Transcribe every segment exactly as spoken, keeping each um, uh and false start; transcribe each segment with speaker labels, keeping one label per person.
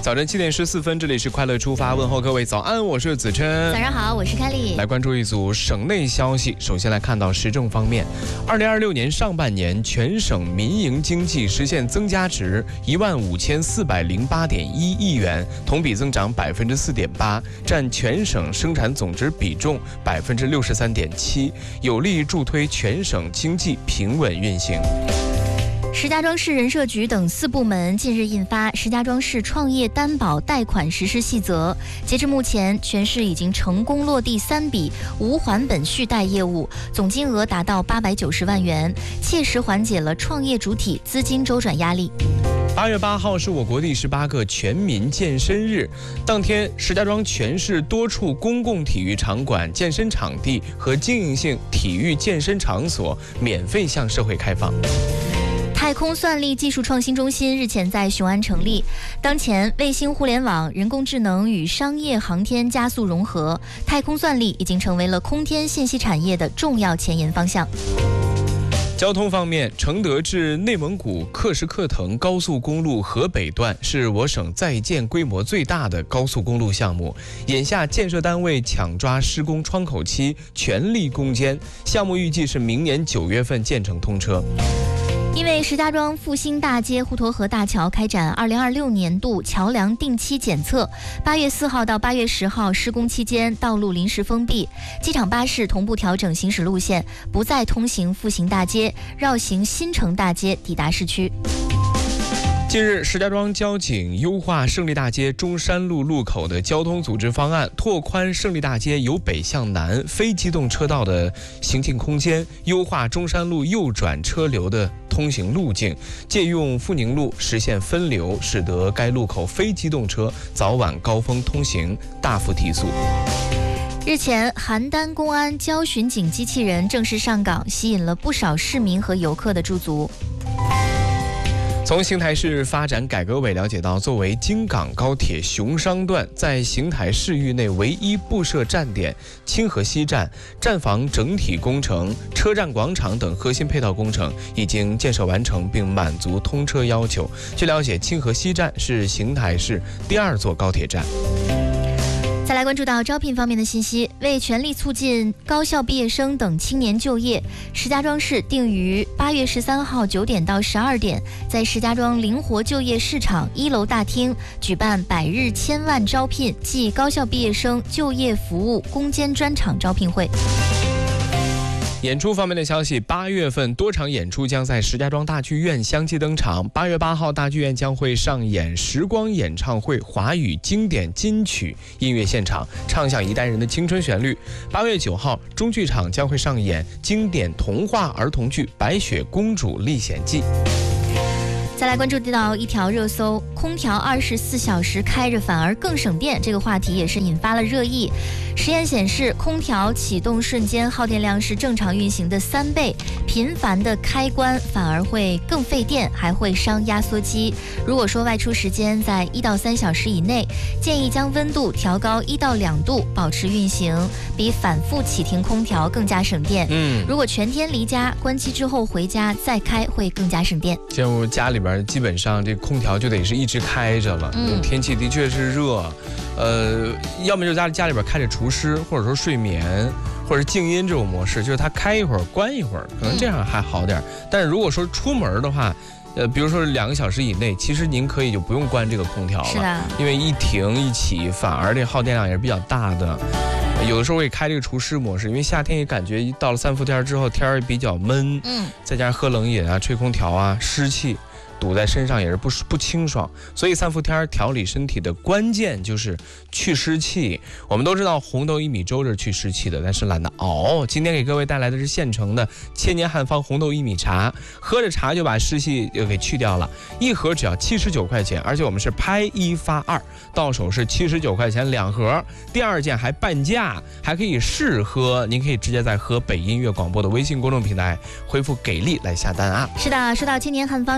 Speaker 1: 早晨七点十四分，这里是快乐出发，问候各位早安，我是子琛。
Speaker 2: 早上好，我是凯丽。
Speaker 1: 来关注一组省内消息。首先来看到时政方面，二零二六年上半年全省民营经济实现增加值一万五千四百零八点一亿元，同比增长百分之四点八，占全省生产总值比重百分之六十三点七，有力助推全省经济平稳运行。
Speaker 2: 石家庄市人社局等四部门近日印发《石家庄市创业担保贷款实施细则》，截至目前，全市已经成功落地三笔无还本续贷业务，总金额达到八百九十万元，切实缓解了创业主体资金周转压力。
Speaker 1: 八月八号是我国第十八个全民健身日，当天，石家庄全市多处公共体育场馆、健身场地和经营性体育健身场所免费向社会开放。
Speaker 2: 太空算力技术创新中心日前在雄安成立。当前，卫星互联网、人工智能与商业航天加速融合，太空算力已经成为了空天信息产业的重要前沿方向。
Speaker 1: 交通方面，承德至内蒙古克什克腾高速公路河北段是我省在建规模最大的高速公路项目，眼下建设单位抢抓施工窗口期，全力攻坚，项目预计是明年九月份建成通车。
Speaker 2: 因为石家庄复兴大街滹沱河大桥开展二零二六年度桥梁定期检测，八月四号到八月十号施工期间道路临时封闭，机场巴士同步调整行驶路线，不再通行复兴大街，绕行新城大街抵达市区。
Speaker 1: 近日，石家庄交警优化胜利大街中山路路口的交通组织方案，拓宽胜利大街由北向南非机动车道的行进空间，优化中山路右转车流的通行路径，借用富宁路实现分流，使得该路口非机动车早晚高峰通行大幅提速。
Speaker 2: 日前，邯郸公安交巡警机器人正式上岗，吸引了不少市民和游客的驻足。
Speaker 1: 从邢台市发展改革委了解到，作为京港高铁雄商段在邢台市域内唯一布设站点清河西站，站房整体工程、车站广场等核心配套工程已经建设完成，并满足通车要求。据了解，清河西站是邢台市第二座高铁站。
Speaker 2: 再来关注到招聘方面的信息，为全力促进高校毕业生等青年就业，石家庄市定于八月十三号九点到十二点，在石家庄灵活就业市场一楼大厅举办百日千万招聘暨高校毕业生就业服务攻坚专场招聘会。
Speaker 1: 演出方面的消息，八月份多场演出将在石家庄大剧院相继登场。八月八号，大剧院将会上演时光演唱会华语经典金曲音乐现场，唱响一代人的青春旋律。八月九号，中剧场将会上演经典童话儿童剧《白雪公主历险记》。
Speaker 2: 再来关注到一条热搜，空调二十四小时开着反而更省电，这个话题也是引发了热议。实验显示，空调启动瞬间耗电量是正常运行的三倍，频繁的开关反而会更费电，还会伤压缩机。如果说外出时间在一到三小时以内，建议将温度调高一到两度，保持运行，比反复启停空调更加省电。嗯，如果全天离家，关机之后回家再开会更加省电。
Speaker 1: 像我家里边基本上这空调就得是一直开着了，嗯，天气的确是热，呃，要么就家家里边开着除湿，或者说睡眠，或者静音这种模式，就是它开一会儿关一会儿，可能这样还好点。嗯，但是如果说出门的话，呃，比如说两个小时以内，其实您可以就不用关这个空调了，
Speaker 2: 是的，
Speaker 1: 因为一停一起，反而这耗电量也是比较大的。有的时候会开这个除湿模式，因为夏天也感觉到了三伏天之后，天儿比较闷，嗯，再加上喝冷饮啊、吹空调啊、湿气堵在身上也是不不清爽，所以三伏天调理身体的关键就是去湿气。我们都知道红豆薏米粥是去湿气的，但是懒得熬。今天给各位带来的是现成的千年汉方红豆薏米茶，喝着茶就把湿气给去掉了，一盒只要七十九块钱，而且我们是拍一发二，到手是七十九块钱两盒，第二件还半价，还可以试喝。您可以直接在河北音乐广播的微信公众平台回复给力来下单啊。
Speaker 2: 是的，说到千年汉方这款红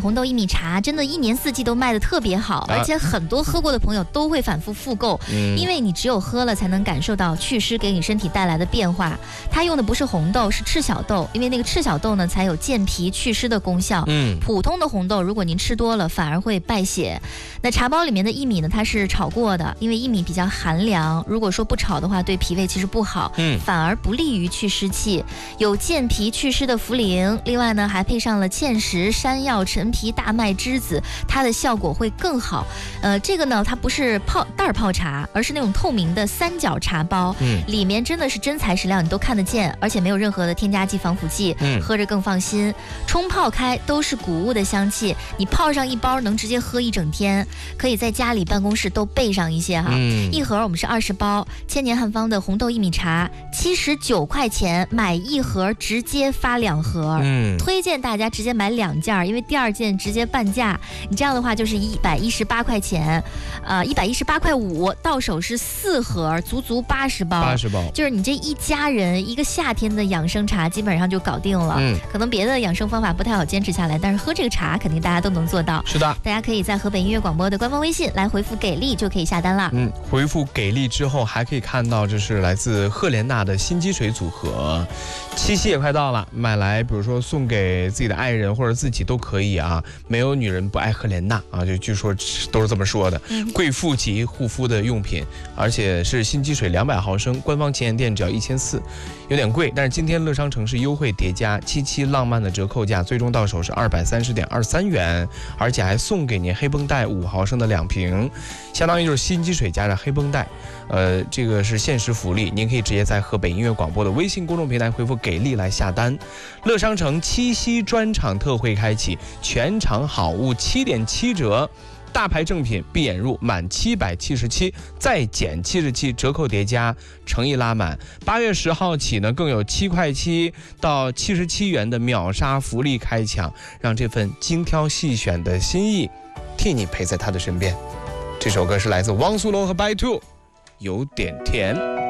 Speaker 2: 红豆薏米茶，真的一年四季都卖的特别好，而且很多喝过的朋友都会反复复购，嗯、因为你只有喝了才能感受到祛湿给你身体带来的变化。它用的不是红豆，是赤小豆，因为那个赤小豆呢才有健脾祛湿的功效。嗯，普通的红豆如果您吃多了，反而会败血。那茶包里面的薏米呢，它是炒过的，因为薏米比较寒凉，如果说不炒的话，对脾胃其实不好，嗯，反而不利于去湿气。有健脾祛湿的茯苓，另外呢还配上了芡实、山药、陈皮、大麦、栀子，它的效果会更好。呃，这个呢它不是泡袋泡茶，而是那种透明的三角茶包，嗯，里面真的是真材实料，你都看得见，而且没有任何的添加剂、防腐剂，嗯，喝着更放心。冲泡开都是谷物的香气，你泡上一包能直接喝一整天，可以在家里、办公室都备上一些哈。嗯、一盒我们是二十包，千年汉方的红豆薏米茶七十九块钱，买一盒直接发两盒。嗯，推荐大家直接买两件，因为第二件直接半价。你这样的话就是一百一十八块钱，呃，一百一十八块五，到手是四盒，足足八十包。
Speaker 1: 八十包，
Speaker 2: 就是你这一家人一个夏天的养生茶基本上就搞定了。嗯，可能别的养生方法不太好坚持下来，但是喝这个茶肯定大家都能做到。
Speaker 1: 是的，
Speaker 2: 大家可以在河北音乐广播的官方微信来回复给力就可以下单了。
Speaker 1: 嗯，回复给力之后还可以看到这是来自赫莲娜的新积水组合。七夕也快到了，买来比如说送给自己的爱人或者自己都可以啊，没有女人不爱赫莲娜啊，就据说都是这么说的。嗯，贵妇级护肤的用品，而且是新积水两百毫升，官方旗舰店只要一千四，有点贵，但是今天乐商城是优惠叠加七七浪漫的折扣价，最终到手是二百三十点二三元，而且还送给您黑绷带五毫升的两瓶，相当于就是新积水加上黑绷带，呃，这个是限时福利，您可以直接在河北音乐广播的微信公众平台回复给力来下单。乐商城七夕专场特惠开启，全场好物七点七折。大牌正品闭眼入满七百七十七，再减七十七，折扣叠加，诚意拉满。八月十号起呢，更有七块七到七十七元的秒杀福利开抢，让这份精挑细选的心意替你陪在他的身边。这首歌是来自汪苏泷和白兔，有点甜。